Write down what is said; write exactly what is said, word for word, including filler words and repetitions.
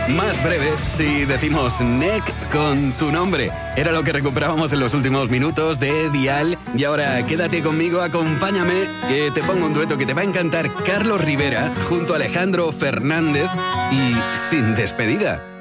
más breve si decimos Neck con tu nombre. Era lo que recuperábamos en los últimos minutos de Dial. Y ahora quédate conmigo, acompáñame, que te pongo un dueto que te va a encantar. Carlos Rivera junto a Alejandro Fernández y Sin Despedida.